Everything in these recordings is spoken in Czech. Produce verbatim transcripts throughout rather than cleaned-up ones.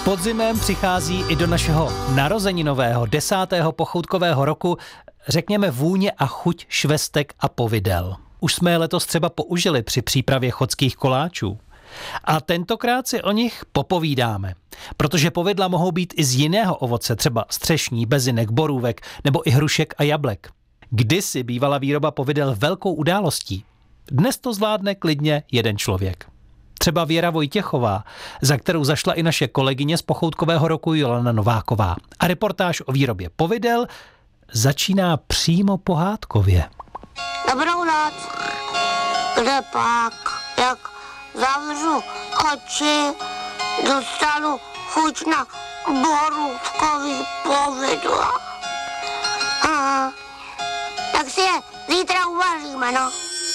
Podzimem přichází i do našeho narozeninového desátého pochoutkového roku, řekněme, vůně a chuť švestek a povidel. Už jsme je letos třeba použili při přípravě chodských koláčů. A tentokrát si o nich popovídáme, protože povidla mohou být i z jiného ovoce, třeba střešní, bezinek, borůvek nebo i hrušek a jablek. Kdysi bývala výroba povidel velkou událostí. Dnes to zvládne klidně jeden člověk. Třeba Věra Vojtěchová, za kterou zašla i naše kolegyně z pochoutkového roku Jolana Nováková. A reportáž o výrobě povidel začíná přímo pohádkově. Dobrou noc. Kde pak? Jak zavřu oči, dostanu chuť na borůvkový povidla. Aha. Tak si je zítra uvaříme, no.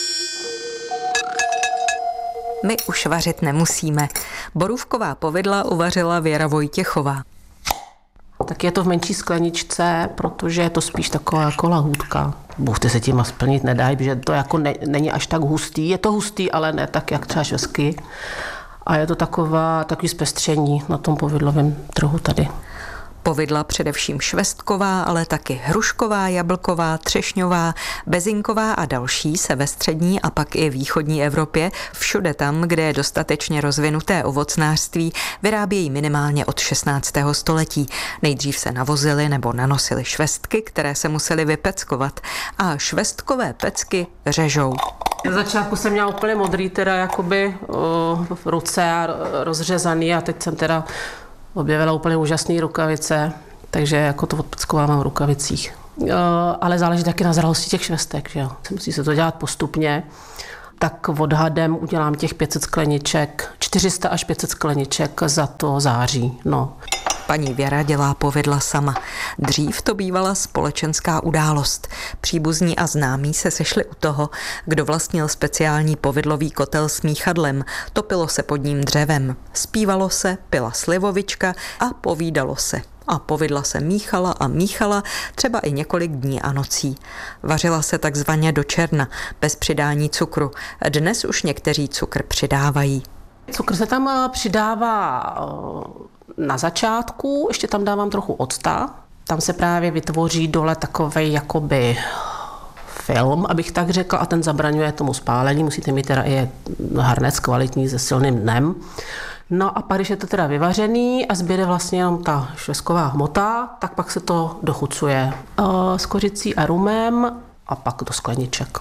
My už vařit nemusíme. Borůvková povidla uvařila Věra Vojtěchová. Tak je to v menší skleničce, protože je to spíš taková jako lahůdka. Bůhte se tím splnit nedají, protože to jako ne, není až tak hustý. Je to hustý, ale ne tak, jak třeba švestky. A je to taková, takový zpestření na tom povidlovém trhu tady. Povidla především švestková, ale taky hrušková, jablková, třešňová, bezinková a další se ve střední a pak i východní Evropě, všude tam, kde je dostatečně rozvinuté ovocnářství, vyrábějí minimálně od šestnáctého století. Nejdřív se navozily nebo nanosily švestky, které se musely vypeckovat, a švestkové pecky řežou. Na začátku jsem měla úplně modrý, teda jakoby uh, v ruce a rozřezaný, a teď jsem teda objevila úplně úžasné rukavice, takže jako to odpeckovávám v rukavicích. E, ale záleží taky na zralosti těch švestek, že jo. Musí se to dělat postupně. Tak odhadem udělám těch pět set skleniček, čtyři sta až pět set skleniček za to září, no. Paní Věra dělá povidla sama. Dřív to bývala společenská událost. Příbuzní a známí se sešli u toho, kdo vlastnil speciální povidlový kotel s míchadlem. Topilo se pod ním dřevem. Zpívalo se, pila slivovička a povídalo se. A povidla se míchala a míchala, třeba i několik dní a nocí. Vařila se takzvaně do černa, bez přidání cukru. Dnes už někteří cukr přidávají. Cukr se tam přidává na začátku, ještě tam dávám trochu octa. Tam se právě vytvoří dole takovej jakoby film, abych tak řekla, a ten zabraňuje tomu spálení. Musíte mít teda i harnec kvalitní se silným dnem. No a pak, když je to teda vyvařený a zbyde vlastně jenom ta švestková hmota, tak pak se to dochucuje s kořicí a rumem a pak do skleniček.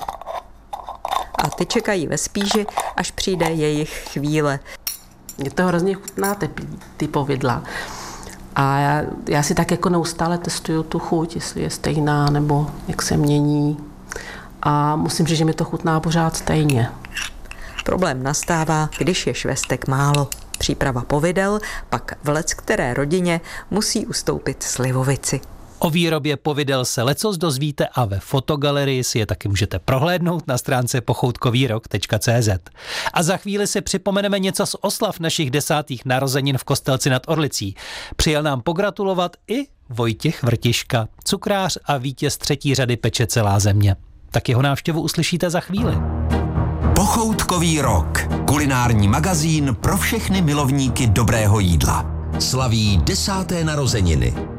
A ty čekají ve spíži, až přijde jejich chvíle. Mě to hrozně chutná ty, ty povidla. A já, já si tak jako neustále testuju tu chuť, jestli je stejná nebo jak se mění. A musím říct, že mi to chutná pořád stejně. Problém nastává, když je švestek málo. Příprava povidel pak v leckteré rodině musí ustoupit slivovici. O výrobě povidel se lecos dozvíte a ve fotogalerii si je taky můžete prohlédnout na stránce pochoutkovýrok tečka cé zet. A za chvíli si připomeneme něco z oslav našich desátých narozenin v Kostelci nad Orlicí. Přijel nám pogratulovat i Vojtěch Vrtiška, cukrář a vítěz třetí řady Peče celá země. Tak jeho návštěvu uslyšíte za chvíli. Pochoutkový rok. Kulinární magazín pro všechny milovníky dobrého jídla. Slaví desáté narozeniny.